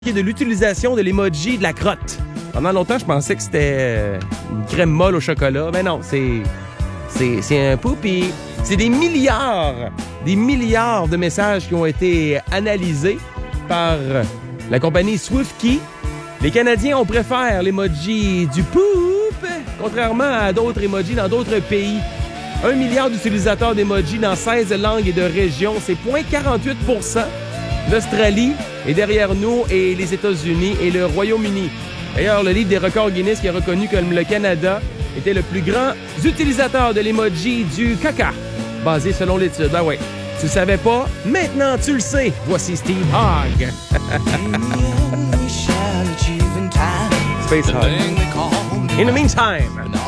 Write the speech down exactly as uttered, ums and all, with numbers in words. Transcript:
de l'utilisation de l'emoji de la crotte. Pendant longtemps, je pensais que c'était une crème molle au chocolat. Mais non, c'est c'est, c'est un poupi. C'est des milliards, des milliards de messages qui ont été analysés par la compagnie SwiftKey. Les Canadiens, on préfère l'emoji du poop, contrairement à d'autres emojis dans d'autres pays. Un milliard d'utilisateurs d'emojis dans seize langues et de régions, c'est zéro virgule quarante-huit pour cent. L'Australie est derrière nous et les États-Unis et le Royaume-Uni. D'ailleurs, le livre des records Guinness qui a reconnu comme le Canada était le plus grand utilisateur de l'emoji du caca, basé selon l'étude. Ben ouais, tu le savais pas? Maintenant, tu le sais. Voici Steve Hogg. Space Hog. In the meantime...